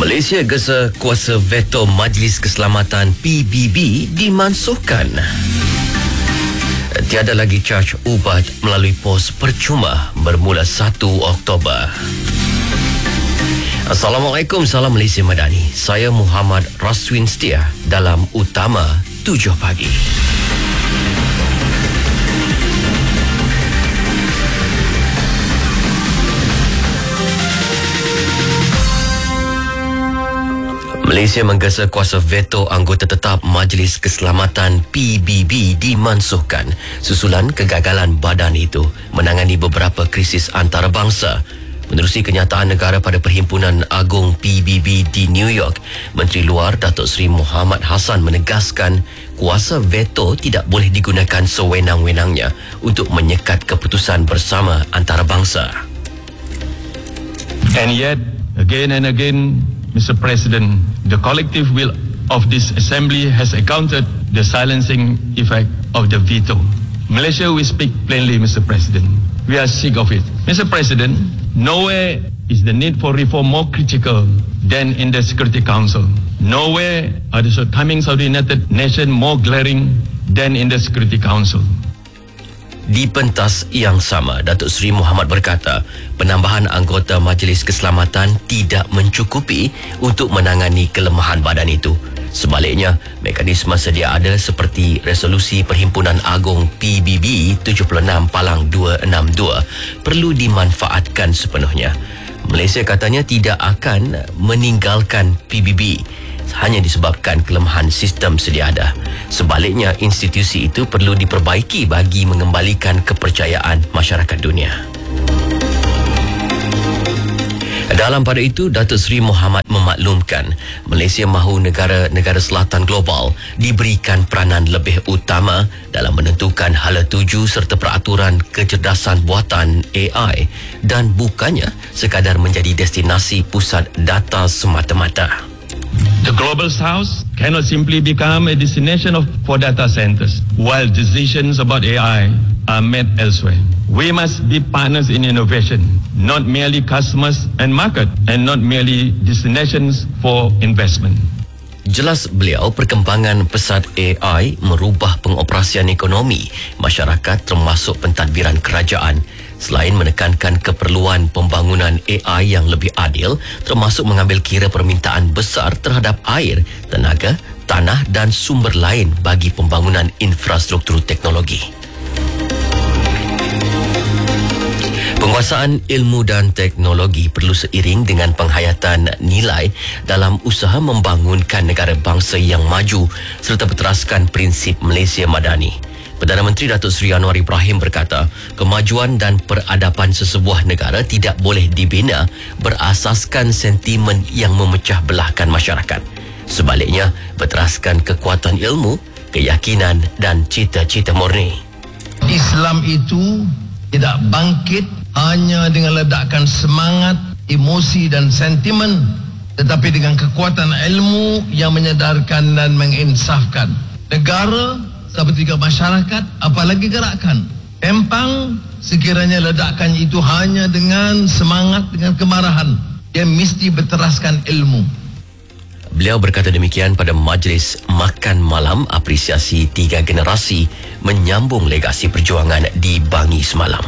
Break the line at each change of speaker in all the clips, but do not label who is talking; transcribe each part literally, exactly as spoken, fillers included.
Malaysia gesa kuasa veto Majlis Keselamatan P B B dimansuhkan. Tiada lagi caj ubat melalui pos percuma bermula satu Oktober. Assalamualaikum, salam Malaysia Madani. Saya Muhammad Raswin Setia dalam Utama tujuh pagi. Malaysia menggesa kuasa veto anggota tetap Majlis Keselamatan P B B dimansuhkan susulan kegagalan badan itu menangani beberapa krisis antarabangsa. Menerusi kenyataan negara pada Perhimpunan Agung P B B di New York, Menteri Luar Datuk Seri Muhammad Hassan menegaskan kuasa veto tidak boleh digunakan sewenang-wenangnya untuk menyekat keputusan bersama antarabangsa.
And yet, again and again, Mister President, the collective will of this assembly has encountered the silencing effect of the veto. Malaysia, we speak plainly, Mister President. We are sick of it. Mister President, nowhere is the need for reform more critical than in the Security Council. Nowhere are the shortcomings of the United Nations more glaring than in the Security Council.
Di pentas yang sama, Datuk Seri Muhammad berkata, penambahan anggota Majlis Keselamatan tidak mencukupi untuk menangani kelemahan badan itu. Sebaliknya, mekanisme sedia ada seperti Resolusi Perhimpunan Agung P B B tujuh puluh enam Palang dua enam dua perlu dimanfaatkan sepenuhnya. Malaysia katanya tidak akan meninggalkan P B B hanya disebabkan kelemahan sistem sedia ada. Sebaliknya, institusi itu perlu diperbaiki bagi mengembalikan kepercayaan masyarakat dunia. Dalam pada itu, Datuk Seri Muhammad memaklumkan Malaysia mahu negara-negara selatan global diberikan peranan lebih utama dalam menentukan hala tuju serta peraturan kecerdasan buatan A I dan bukannya sekadar menjadi destinasi pusat data semata-mata.
The Global South cannot simply become a destination of, for data centers, while decisions about A I are made elsewhere. We must be partners in innovation, not merely customers and market, and not merely destinations for investment.
Jelas beliau, perkembangan pesat A I merubah pengoperasian ekonomi masyarakat termasuk pentadbiran kerajaan. Selain menekankan keperluan pembangunan A I yang lebih adil, termasuk mengambil kira permintaan besar terhadap air, tenaga, tanah dan sumber lain bagi pembangunan infrastruktur teknologi. Penguasaan ilmu dan teknologi perlu seiring dengan penghayatan nilai dalam usaha membangunkan negara bangsa yang maju serta berteraskan prinsip Malaysia Madani. Perdana Menteri Datuk Seri Anwar Ibrahim berkata, kemajuan dan peradaban sesebuah negara tidak boleh dibina berasaskan sentimen yang memecah belahkan masyarakat. Sebaliknya, berteraskan kekuatan ilmu, keyakinan dan cita-cita murni.
Islam itu tidak bangkit hanya dengan ledakan semangat, emosi dan sentimen, tetapi dengan kekuatan ilmu yang menyedarkan dan menginsafkan. Negara seperti juga masyarakat, apalagi gerakan. Empang sekiranya ledakan itu hanya dengan semangat, dengan kemarahan. Dia mesti berteraskan ilmu.
Beliau berkata demikian pada Majlis Makan Malam Apresiasi Tiga Generasi menyambung legasi perjuangan di Bangi semalam.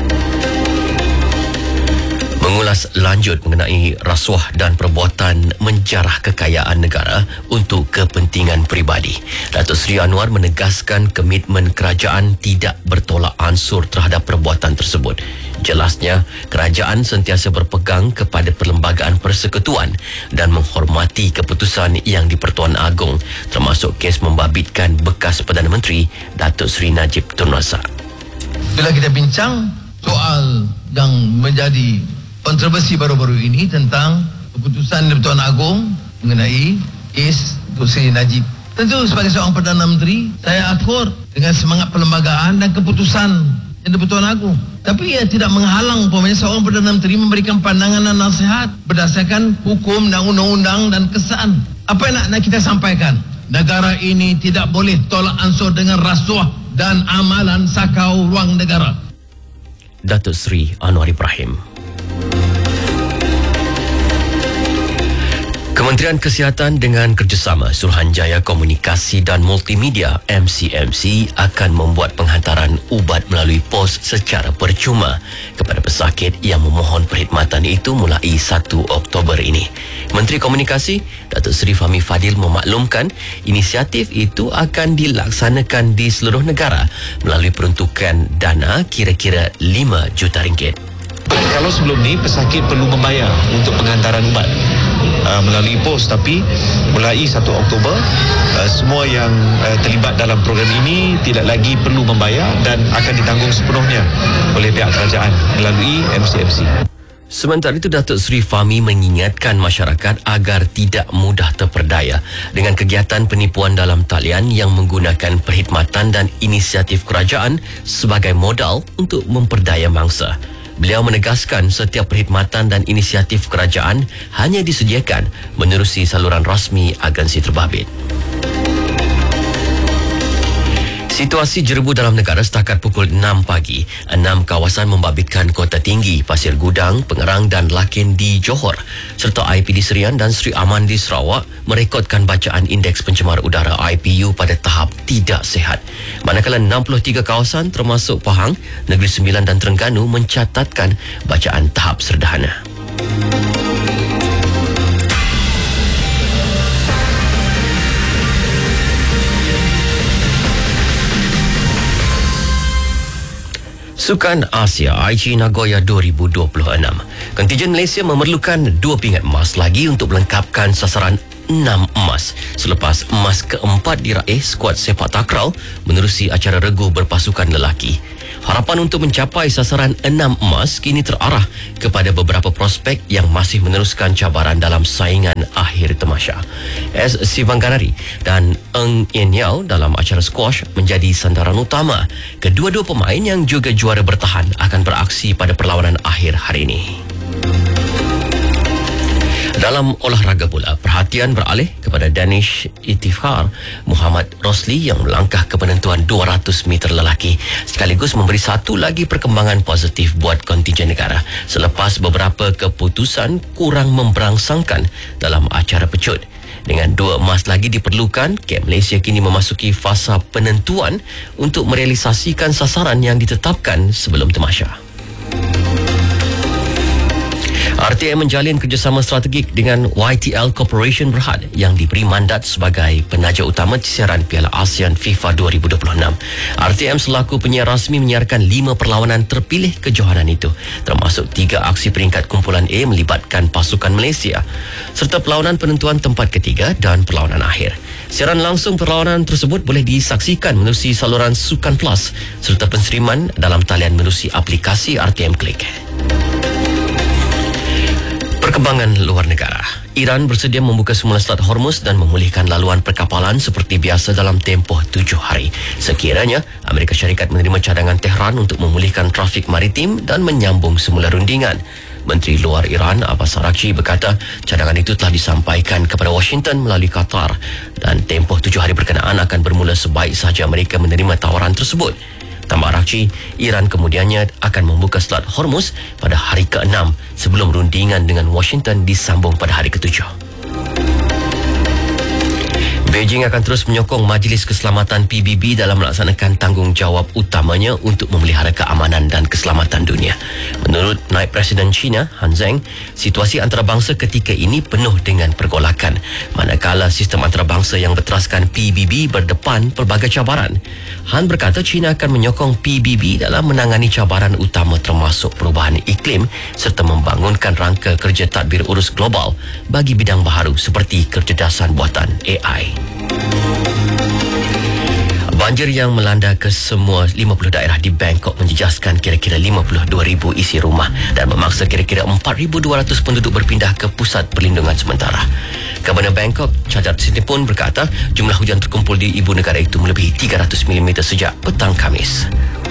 Mengulas lanjut mengenai rasuah dan perbuatan menjarah kekayaan negara untuk kepentingan peribadi, Datuk Seri Anwar menegaskan komitmen kerajaan tidak bertolak ansur terhadap perbuatan tersebut. Jelasnya, kerajaan sentiasa berpegang kepada Perlembagaan Persekutuan dan menghormati keputusan yang di-Pertuan Agong, termasuk kes membabitkan bekas Perdana Menteri Datuk Seri Najib Tun Razak.
Bila kita bincang soal yang menjadi kontroversi baru-baru ini tentang keputusan di-Pertuan Agong mengenai kes Datuk Seri Najib, tentu sebagai seorang Perdana Menteri, saya akur dengan semangat perlembagaan dan keputusan yang di-Pertuan Agong. Tapi ia tidak menghalang umpamanya seorang Perdana Menteri memberikan pandangan dan nasihat berdasarkan hukum dan undang-undang dan kesan. Apa yang nak, nak kita sampaikan? Negara ini tidak boleh tolak ansur dengan rasuah dan amalan sakau ruang negara.
Datuk Seri Anwar Ibrahim. Kementerian Kesihatan dengan kerjasama Suruhanjaya Komunikasi dan Multimedia M C M C akan membuat penghantaran ubat melalui pos secara percuma kepada pesakit yang memohon perkhidmatan itu mulai satu Oktober ini. Menteri Komunikasi Datuk Seri Fahmi Fadil memaklumkan inisiatif itu akan dilaksanakan di seluruh negara melalui peruntukan dana kira-kira lima juta ringgit.
Kalau sebelum ni pesakit perlu membayar untuk penghantaran ubat uh, melalui pos, tapi mulai satu Oktober uh, semua yang uh, terlibat dalam program ini tidak lagi perlu membayar dan akan ditanggung sepenuhnya oleh pihak kerajaan melalui M C M C.
Sementara itu, Datuk Seri Fahmi mengingatkan masyarakat agar tidak mudah terperdaya dengan kegiatan penipuan dalam talian yang menggunakan perkhidmatan dan inisiatif kerajaan sebagai modal untuk memperdaya mangsa. Beliau menegaskan setiap perkhidmatan dan inisiatif kerajaan hanya disediakan menerusi saluran rasmi agensi terbabit. Situasi jerebu dalam negara setakat pukul enam pagi. Enam kawasan membabitkan Kota Tinggi, Pasir Gudang, Pengerang dan Lakin di Johor serta I P D Serian dan Sri Aman di Sarawak merekodkan bacaan indeks pencemar udara I P U pada tahap tidak sihat. Manakala enam puluh tiga kawasan termasuk Pahang, Negeri Sembilan dan Terengganu mencatatkan bacaan tahap sederhana. Sukan Asia I G Nagoya dua ribu dua puluh enam. Kontijen Malaysia memerlukan dua pingat emas lagi untuk melengkapkan sasaran enam emas selepas emas keempat diraih skuad sepak takraw menerusi acara regu berpasukan lelaki. Harapan untuk mencapai sasaran enam emas kini terarah kepada beberapa prospek yang masih meneruskan cabaran dalam saingan akhir tamasya. S. Sivanganari dan Eng Yen Yao dalam acara squash menjadi sandaran utama. Kedua-dua pemain yang juga juara bertahan akan beraksi pada perlawanan akhir hari ini. Dalam olahraga pula, perhatian beralih kepada Danish Itifkhar Muhammad Rosli yang melangkah ke penentuan dua ratus meter lelaki sekaligus memberi satu lagi perkembangan positif buat kontingen negara selepas beberapa keputusan kurang memberangsangkan dalam acara pecut. Dengan dua emas lagi diperlukan, K Malaysia kini memasuki fasa penentuan untuk merealisasikan sasaran yang ditetapkan sebelum tamasya. R T M menjalin kerjasama strategik dengan Y T L Corporation Berhad yang diberi mandat sebagai penaja utama siaran Piala ASEAN FIFA dua ribu dua puluh enam. R T M selaku penyiar rasmi menyiarkan lima perlawanan terpilih kejohanan itu, termasuk tiga aksi peringkat kumpulan A melibatkan pasukan Malaysia serta perlawanan penentuan tempat ketiga dan perlawanan akhir. Siaran langsung perlawanan tersebut boleh disaksikan menerusi saluran Sukan Plus serta penseriman dalam talian menerusi aplikasi R T M Click. Perkembangan luar negara. Iran bersedia membuka semula Selat Hormuz dan memulihkan laluan perkapalan seperti biasa dalam tempoh tujuh hari. Sekiranya Amerika Syarikat menerima cadangan Tehran untuk memulihkan trafik maritim dan menyambung semula rundingan. Menteri Luar Iran Abbas Araghchi berkata cadangan itu telah disampaikan kepada Washington melalui Qatar dan tempoh tujuh hari berkenaan akan bermula sebaik sahaja mereka menerima tawaran tersebut. Tambah Araghchi, Iran kemudiannya akan membuka Selat Hormuz pada hari keenam sebelum rundingan dengan Washington disambung pada hari ketujuh. Beijing akan terus menyokong Majlis Keselamatan P B B dalam melaksanakan tanggungjawab utamanya untuk memelihara keamanan dan keselamatan dunia. Menurut Naib Presiden China, Han Zheng, situasi antarabangsa ketika ini penuh dengan pergolakan, manakala sistem antarabangsa yang berteraskan P B B berdepan pelbagai cabaran. Han berkata China akan menyokong P B B dalam menangani cabaran utama termasuk perubahan iklim serta membangunkan rangka kerja tadbir urus global bagi bidang baharu seperti kecerdasan buatan A I. Banjir yang melanda ke semua lima puluh daerah di Bangkok menjejaskan kira-kira lima puluh dua ribu isi rumah dan memaksa kira-kira empat ribu dua ratus penduduk berpindah ke pusat perlindungan sementara. Gubernur Bangkok, Chadrat Sitipun berkata jumlah hujan terkumpul di ibu negara itu melebihi tiga ratus milimeter sejak petang Khamis.